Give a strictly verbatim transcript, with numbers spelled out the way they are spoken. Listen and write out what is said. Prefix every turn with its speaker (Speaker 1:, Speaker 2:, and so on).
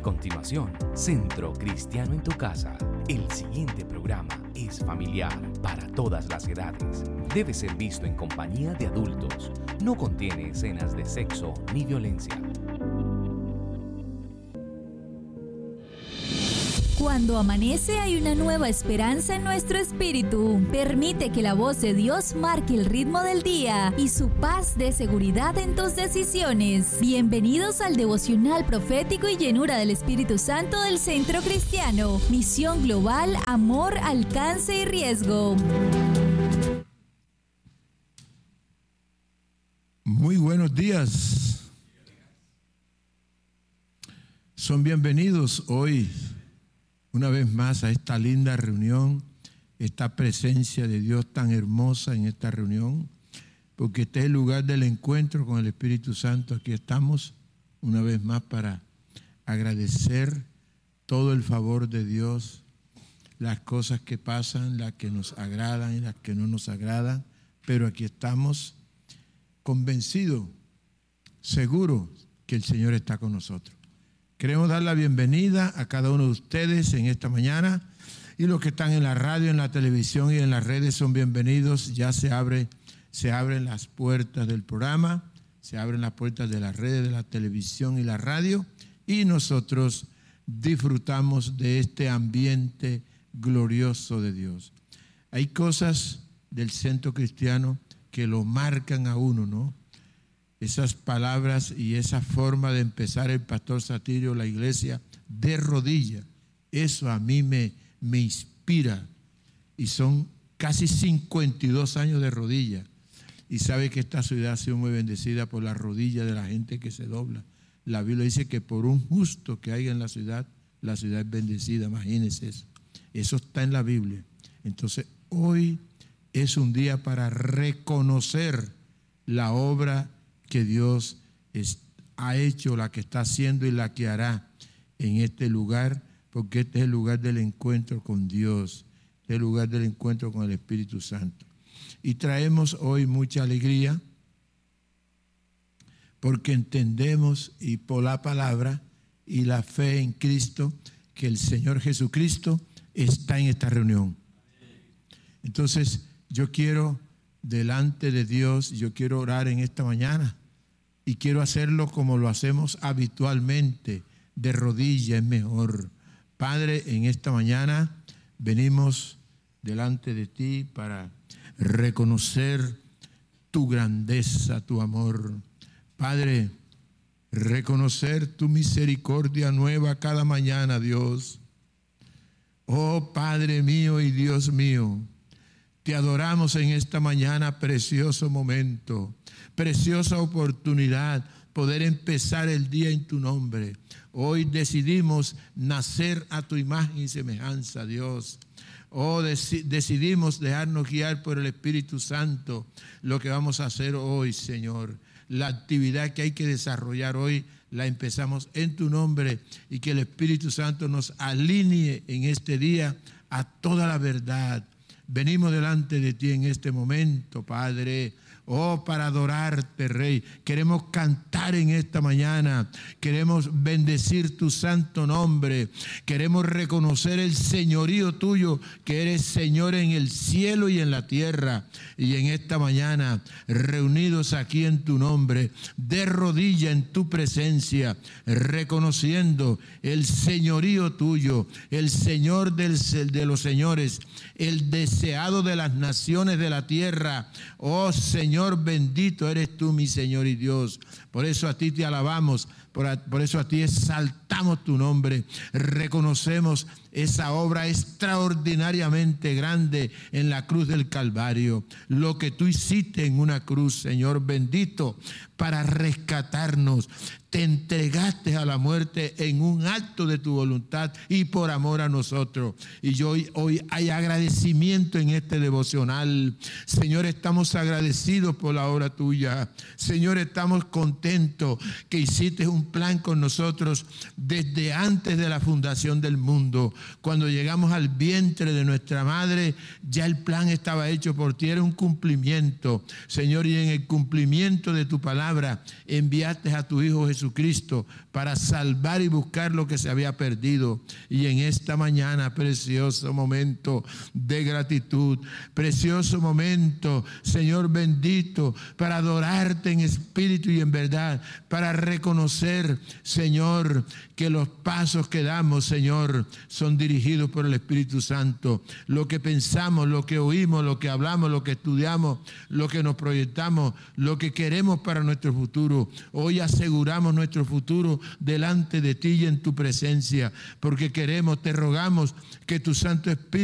Speaker 1: continuación, Centro Cristiano en tu Casa. El siguiente programa es familiar para todas las edades. Debe ser visto en compañía de adultos. No contiene escenas de sexo ni violencia.
Speaker 2: Cuando amanece hay una nueva esperanza en nuestro espíritu. Permite que la voz de Dios marque el ritmo del día y su paz dé seguridad en tus decisiones. Bienvenidos al devocional profético y llenura del Espíritu Santo del Centro Cristiano. Misión global, amor, alcance y riesgo.
Speaker 3: Muy buenos días. Son bienvenidos hoy una vez más a esta linda reunión, esta presencia de Dios tan hermosa en esta reunión, porque este es el lugar del encuentro con el Espíritu Santo. Aquí estamos una vez más para agradecer todo el favor de Dios, las cosas que pasan, las que nos agradan y las que no nos agradan, pero aquí estamos convencidos, seguros que el Señor está con nosotros. Queremos dar la bienvenida a cada uno de ustedes en esta mañana, y los que están en la radio, en la televisión y en las redes son bienvenidos. Ya se abre, se abren las puertas del programa, se abren las puertas de las redes, de la televisión y la radio, y nosotros disfrutamos de este ambiente glorioso de Dios. Hay cosas del Centro Cristiano que lo marcan a uno, ¿no? Esas palabras y esa forma de empezar el pastor Satirio, la iglesia de rodillas, eso a mí me, me inspira. Y son casi cincuenta y dos años de rodillas. Y sabe que esta ciudad ha sido muy bendecida por la rodilla de la gente que se dobla. La Biblia dice que por un justo que haya en la ciudad, la ciudad es bendecida. Imagínense eso. Eso está en la Biblia. Entonces, hoy es un día para reconocer la obra que Dios es, ha hecho, la que está haciendo y la que hará en este lugar, porque este es el lugar del encuentro con Dios, este es el lugar del encuentro con el Espíritu Santo. Y traemos hoy mucha alegría porque entendemos, y por la palabra y la fe en Cristo, que el Señor Jesucristo está en esta reunión. Entonces, yo quiero delante de Dios, yo quiero orar en esta mañana y quiero hacerlo como lo hacemos habitualmente, de rodillas es mejor. Padre, en esta mañana venimos delante de ti para reconocer tu grandeza, tu amor. Padre, reconocer tu misericordia nueva cada mañana, Dios. Oh Padre mío y Dios mío, te adoramos en esta mañana, precioso momento, preciosa oportunidad, poder empezar el día en tu nombre. Hoy decidimos nacer a tu imagen y semejanza, Dios. Oh, dec- decidimos dejarnos guiar por el Espíritu Santo, lo que vamos a hacer hoy, Señor. La actividad que hay que desarrollar hoy la empezamos en tu nombre, y que el Espíritu Santo nos alinee en este día a toda la verdad. Venimos delante de ti en este momento, Padre, oh, para adorarte, Rey. Queremos cantar en esta mañana, queremos bendecir tu santo nombre, queremos reconocer el señorío tuyo, que eres Señor en el cielo y en la tierra. Y en esta mañana, reunidos aquí en tu nombre, de rodilla en tu presencia, reconociendo el señorío tuyo, el Señor del, de los señores, el deseado de las naciones de la tierra. Oh Señor, bendito eres tú, mi Señor y Dios. Por eso a ti te alabamos, por, a, por eso a ti exaltamos tu nombre. Reconocemos esa obra extraordinariamente grande en la cruz del Calvario. Lo que tú hiciste en una cruz, Señor bendito, para rescatarnos. Te entregaste a la muerte en un acto de tu voluntad y por amor a nosotros. Y yo hoy, hoy hay agradecimiento en este devocional. Señor, estamos agradecidos por la obra tuya. Señor, estamos contentos que hiciste un plan con nosotros desde antes de la fundación del mundo. Cuando llegamos al vientre de nuestra madre, ya el plan estaba hecho por ti. Era un cumplimiento, Señor, y en el cumplimiento de tu palabra enviaste a tu Hijo Jesús Jesucristo para salvar y buscar lo que se había perdido. Y en esta mañana, precioso momento de gratitud, precioso momento, Señor bendito, para adorarte en espíritu y en verdad, para reconocer, Señor, que los pasos que damos, Señor, son dirigidos por el Espíritu Santo. Lo que pensamos, lo que oímos, lo que hablamos, lo que estudiamos, lo que nos proyectamos, lo que queremos para nuestro futuro. Hoy aseguramos nuestro futuro delante de ti y en tu presencia, porque queremos, te rogamos que tu Santo Espíritu